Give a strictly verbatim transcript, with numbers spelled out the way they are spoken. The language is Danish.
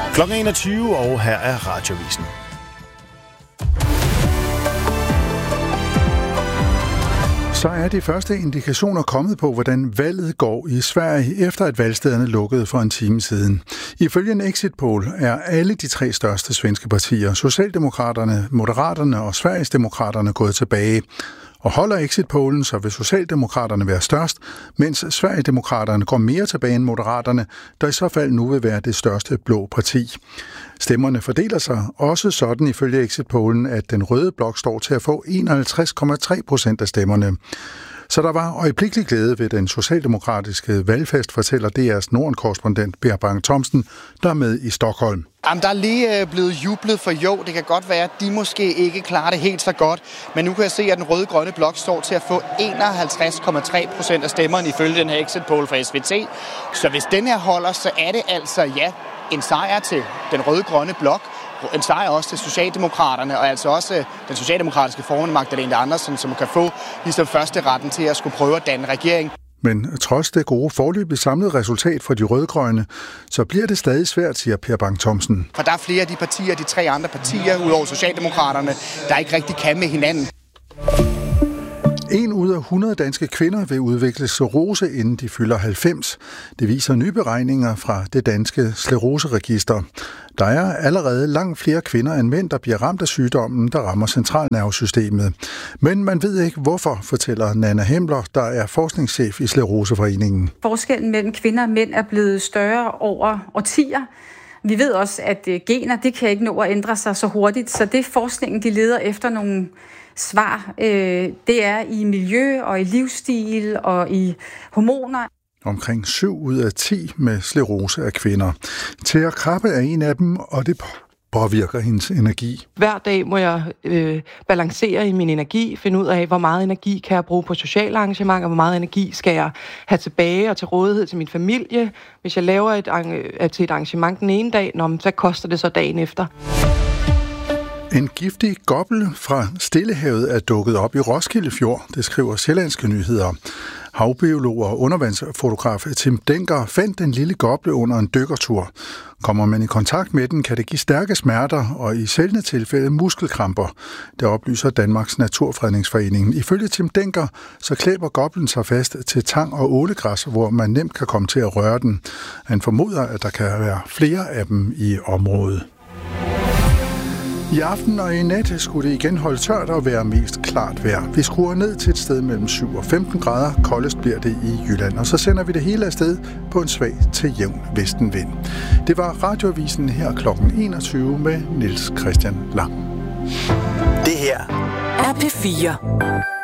Klokken enogtyve, og her er Radioavisen. Så er de første indikationer kommet på, hvordan valget går i Sverige, efter at valgstederne lukkede for en time siden. Ifølge en exit poll er alle de tre største svenske partier, Socialdemokraterne, Moderaterne og Sverigesdemokraterne, gået tilbage. Og holder exit-pollen, så vil Socialdemokraterne være størst, mens Sverigedemokraterne går mere tilbage end Moderaterne, der i så fald nu vil være det største blå parti. Stemmerne fordeler sig også sådan ifølge exit-pollen, at den røde blok står til at få enoghalvtreds komma tre procent af stemmerne. Så der var øjeblikkelig glæde ved den socialdemokratiske valgfest, fortæller D R's Norden-korrespondent Per Bang-Thomsen, der er med i Stockholm. Jamen, der er lige blevet jublet, for jo, det kan godt være, at de måske ikke klarer det helt så godt. Men nu kan jeg se, at den røde-grønne blok står til at få enoghalvtreds komma tre procent af stemmerne ifølge den her exit poll fra S V T. Så hvis den her holder, så er det altså, ja, en sejr til den røde-grønne blok. En sejr også til Socialdemokraterne, og altså også den socialdemokratiske formand Magdalena Andersson, som kan få ligesom første retten til at skulle prøve at danne regering. Men trods det gode forløbige samlede resultat for de rødgrønne, så bliver det stadig svært, siger Per Bang-Thomsen. For der er flere af de partier, de tre andre partier, udover Socialdemokraterne, der ikke rigtig kan med hinanden. En ud af hundrede danske kvinder vil udvikle sklerose, inden de fylder halvfems. Det viser nye beregninger fra det danske skleroseregister. Der er allerede langt flere kvinder end mænd, der bliver ramt af sygdommen, der rammer centralnervesystemet. Men man ved ikke hvorfor, fortæller Nanna Hemler, der er forskningschef i Skleroseforeningen. Forskellen mellem kvinder og mænd er blevet større over årtier. Vi ved også, at gener det kan ikke nå at ændre sig så hurtigt, så det forskningen de leder efter nogle svar, øh, det er i miljø og i livsstil og i hormoner. Omkring syv ud af ti med sklerose er kvinder. Thea Krabbe er en af dem, og det påvirker hendes energi. Hver dag må jeg øh, balancere i min energi, finde ud af, hvor meget energi kan jeg bruge på sociale arrangementer, hvor meget energi skal jeg have tilbage og til rådighed til min familie. Hvis jeg laver et, øh, til et arrangement den ene dag, nå, så koster det så dagen efter. En giftig gobbel fra Stillehavet er dukket op i Roskilde Fjord, det skriver Sjællandske Nyheder. Havbiolog og undervandsfotograf Tim Denker fandt den lille goble under en dykkertur. Kommer man i kontakt med den, kan det give stærke smerter og i sjældne tilfælde muskelkramper. Det oplyser Danmarks Naturfredningsforening. Ifølge Tim Denker, så klæber goblen sig fast til tang og ålegræs, hvor man nemt kan komme til at røre den. Han formoder, at der kan være flere af dem i området. I aften og i nat skulle det igen holde tørt og være mest klart vejr. Vi skruer ned til et sted mellem syv og femten grader. Koldest bliver det i Jylland. Og så sender vi det hele afsted på en svag til jævn vestenvind. Det var Radioavisen her klokken enogtyve med Niels Christian Lang. Det her er P fire.